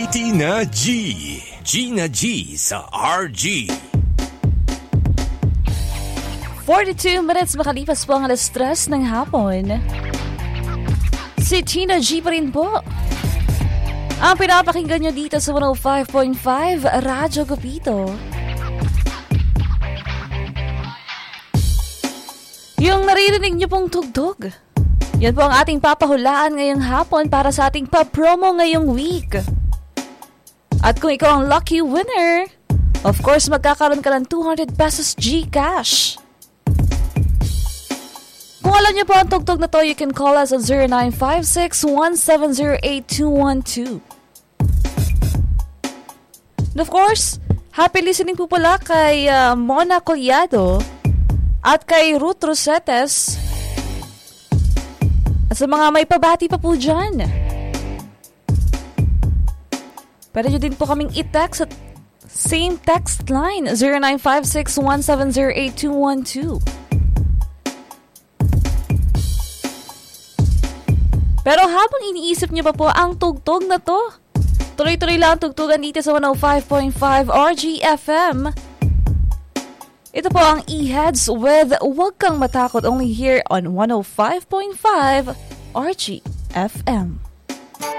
Tina G. Gina G sa RG. 42 minutes makalipas po ang alas 3 ng hapon. Si Tina G pa rin po ang pinapakinggan nyo dito sa 105.5 Radyo Gupito. Yung naririnig nyo pong tugtog, yan po ang ating papahulaan ngayong hapon para sa ating pa-promo ngayong week. At kung ikaw ang lucky winner, of course magkakaroon ka ng 200 pesos GCash. Kung alam niyo po ang tugtog na to, you can call us at 0956-1708-212. And of course, happy listening po pala kay Mona Collado at kay Ruth Rosetes. At sa mga may pabati pa po dyan, pwede nyo din po kaming i-text at same text line 0956-1708-212. Pero habang iniisip nyo pa po ang tugtog na to, tuloy-tuloy lang tugtugan dito sa 105.5 RGFM. Ito po ang E-Heads with Huwag Kang Matakot, only here on 105.5 RGFM.